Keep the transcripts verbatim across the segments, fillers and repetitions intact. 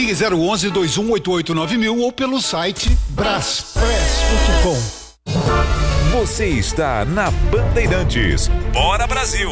Ligue zero onze, dois um oito oito nove mil ou pelo site braspress ponto com. Você está na Bandeirantes. Bora Brasil!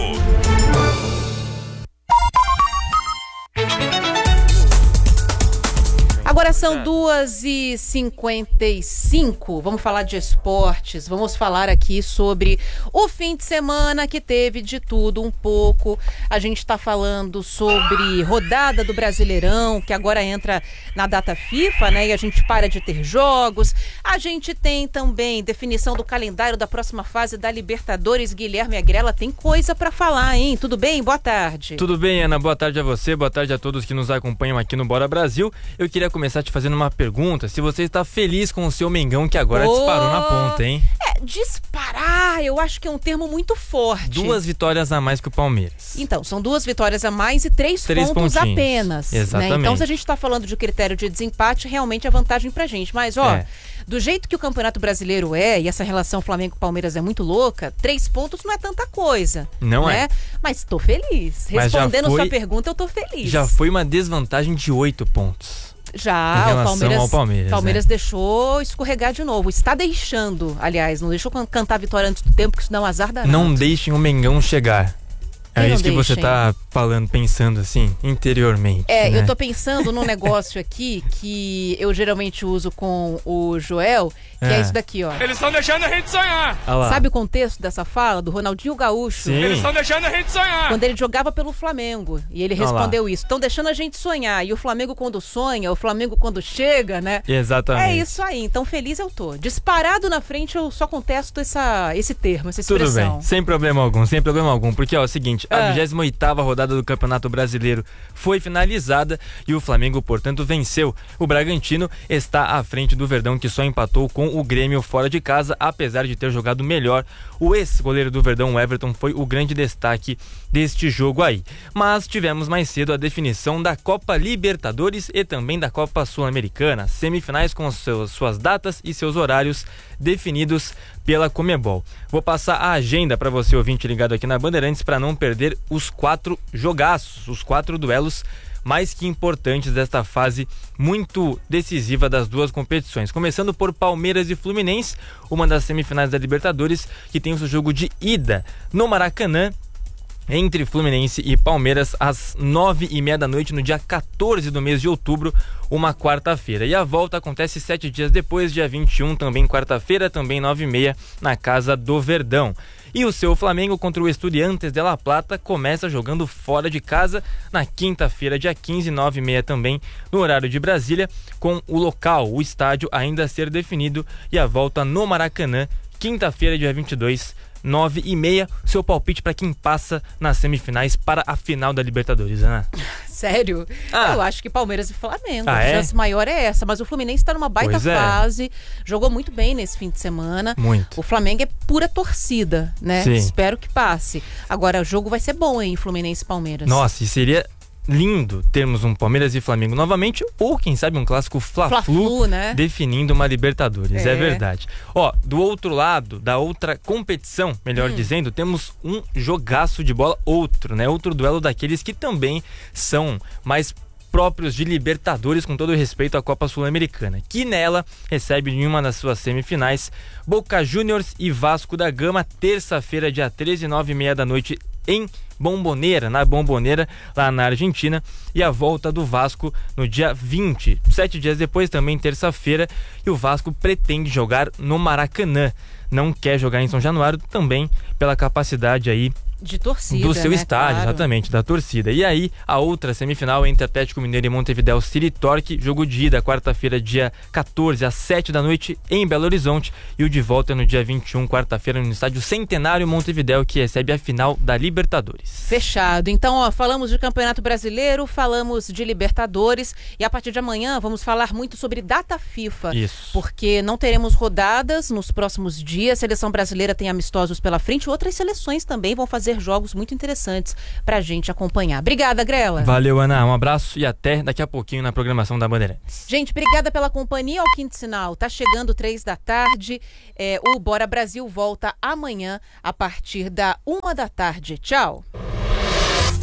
Agora são duas e cinquenta e cinco, vamos falar de esportes, vamos falar aqui sobre o fim de semana que teve de tudo um pouco. A gente está falando sobre rodada do Brasileirão, que agora entra na data FIFA, né? E a gente para de ter jogos. A gente tem também definição do calendário da próxima fase da Libertadores. Guilherme Agrela tem coisa para falar, hein? Tudo bem? Boa tarde. Tudo bem, Ana? Boa tarde a você, boa tarde a todos que nos acompanham aqui no Bora Brasil. Eu queria começar te fazendo uma pergunta, se você está feliz com o seu Mengão que agora oh, disparou na ponta, hein? É, disparar, eu acho que é um termo muito forte. Duas vitórias a mais que o Palmeiras. Então, são duas vitórias a mais e três, três pontos pontinhos. Apenas. Exatamente. Né? Então, se a gente está falando de critério de desempate, realmente é vantagem pra gente. Mas, ó, é. do jeito que o Campeonato Brasileiro é, e essa relação Flamengo-Palmeiras é muito louca, três pontos não é tanta coisa. Não né? é. Mas tô feliz. Mas Respondendo foi, sua pergunta, eu tô feliz. Já foi uma desvantagem de oito pontos. Já, o Palmeiras, ao Palmeiras, Palmeiras né? deixou escorregar de novo. Está deixando, aliás, não deixou cantar a vitória antes do tempo, que isso dá um azar danado. Não deixem o Mengão chegar. É Quem isso que deixem? você tá falando, pensando assim, interiormente. É, né? eu tô pensando num negócio aqui que eu geralmente uso com o Joel, que é, é isso daqui, ó. Eles estão deixando a gente sonhar. Sabe o contexto dessa fala do Ronaldinho Gaúcho? Sim. Eles estão deixando a gente sonhar. Quando ele jogava pelo Flamengo. E ele respondeu isso. Estão deixando a gente sonhar. E o Flamengo quando sonha, o Flamengo quando chega, né? Exatamente. É isso aí. Então feliz eu tô. Disparado na frente, eu só contesto essa, esse termo, essa expressão. Tudo bem, sem problema algum, sem problema algum. Porque, ó, é o seguinte, a Ah. vigésima oitava rodada do Campeonato Brasileiro foi finalizada e o Flamengo, portanto, venceu. O Bragantino está à frente do Verdão, que só empatou com o Grêmio fora de casa, apesar de ter jogado melhor. O ex-goleiro do Verdão, o Everton, foi o grande destaque deste jogo aí. Mas tivemos mais cedo a definição da Copa Libertadores e também da Copa Sul-Americana, semifinais com seus, suas datas e seus horários definidos pela Conmebol. Vou passar a agenda para você, ouvinte ligado aqui na Bandeirantes, para não perder os quatro jogaços, os quatro duelos mais que importantes desta fase muito decisiva das duas competições. Começando por Palmeiras e Fluminense, uma das semifinais da Libertadores, que tem o seu jogo de ida no Maracanã, entre Fluminense e Palmeiras, às nove e meia da noite, no dia quatorze do mês de outubro, uma quarta-feira. E a volta acontece sete dias depois, dia vinte e um, também quarta-feira, também nove e meia, na casa do Verdão. E o seu Flamengo contra o Estudiantes de La Plata começa jogando fora de casa na quinta-feira, dia quinze, nove e meia também, no horário de Brasília, com o local, o estádio ainda a ser definido, e a volta no Maracanã, quinta-feira, dia vinte e dois, nove e meia. Seu palpite para quem passa nas semifinais para a final da Libertadores, Ana? Sério? Ah. Eu acho que Palmeiras e Flamengo. Ah, a é? chance maior é essa. Mas o Fluminense tá numa baita Pois é. fase. Jogou muito bem nesse fim de semana. Muito. O Flamengo é pura torcida, né? Sim. Espero que passe. Agora, o jogo vai ser bom, hein? Fluminense e Palmeiras. Nossa, e seria lindo termos um Palmeiras e Flamengo novamente, ou quem sabe um clássico Fla-Flu, Fla-Flu, né? definindo uma Libertadores, é. É. é verdade. Ó, do outro lado, da outra competição, melhor hum. dizendo, temos um jogaço de bola, outro, né? Outro duelo daqueles que também são mais próprios de Libertadores, com todo respeito à Copa Sul-Americana, que nela recebe em uma das suas semifinais Boca Juniors e Vasco da Gama, terça-feira, dia treze, nove e meia da noite, em Bombonera, na Bombonera, lá na Argentina, e a volta do Vasco no dia vinte, sete dias depois, também terça-feira, e o Vasco pretende jogar no Maracanã, não quer jogar em São Januário, também pela capacidade aí de torcida, do seu né? estádio, Claro. exatamente, da torcida. E aí, a outra semifinal entre Atlético Mineiro e Montevidéu City Torque, jogo de ida, quarta-feira, dia quatorze, às sete da noite, em Belo Horizonte, e o de volta no dia vinte e um, quarta-feira, no estádio Centenário Montevidéu, que recebe a final da Libertadores. Fechado. Então, ó, falamos de Campeonato Brasileiro, falamos de Libertadores, e a partir de amanhã vamos falar muito sobre data FIFA. Isso. Porque não teremos rodadas nos próximos dias, a seleção brasileira tem amistosos pela frente, outras seleções também vão fazer jogos muito interessantes pra gente acompanhar. Obrigada, Grela. Valeu, Ana. Um abraço e até daqui a pouquinho na programação da Bandeirantes. Gente, obrigada pela companhia ao Quinto Sinal. Tá chegando três da tarde. É, o Bora Brasil volta amanhã a partir da uma da tarde. Tchau.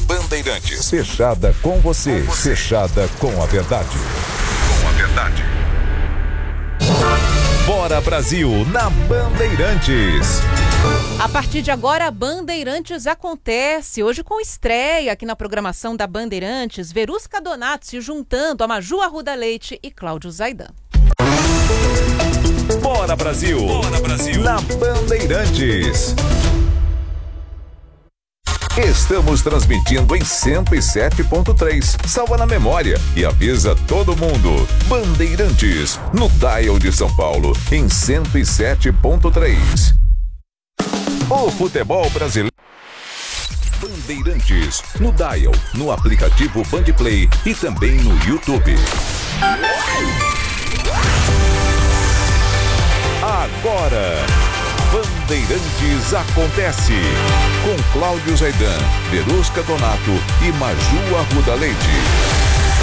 Bandeirantes. Fechada com você. Fechada com a verdade. Com a verdade. Bora Brasil na Bandeirantes. A partir de agora, a Bandeirantes acontece. Hoje com estreia aqui na programação da Bandeirantes, Verusca Donato se juntando a Maju Arruda Leite e Cláudio Zaidan. Bora Brasil. Bora Brasil. Na Bandeirantes. Estamos transmitindo em cento e sete ponto três. Salva na memória e avisa todo mundo. Bandeirantes, no dial de São Paulo, em cento e sete ponto três. O futebol brasileiro. Bandeirantes, no dial, no aplicativo Bandplay e também no YouTube. Agora, Bandeirantes acontece com Cláudio Zaidan, Verusca Donato e Maju Arruda Leite.